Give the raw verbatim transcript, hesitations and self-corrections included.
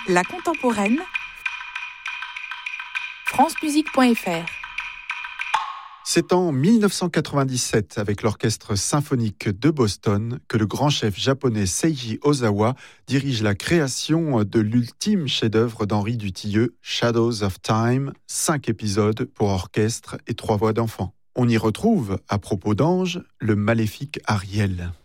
La contemporaine, francemusique point f r. C'est en dix-neuf cent quatre-vingt-dix-sept, avec l'Orchestre symphonique de Boston, que le grand chef japonais Seiji Ozawa dirige la création de l'ultime chef-d'œuvre d'Henri Dutilleux, Shadows of Time, cinq épisodes pour orchestre et trois voix d'enfants. On y retrouve, à propos d'anges, le maléfique Ariel.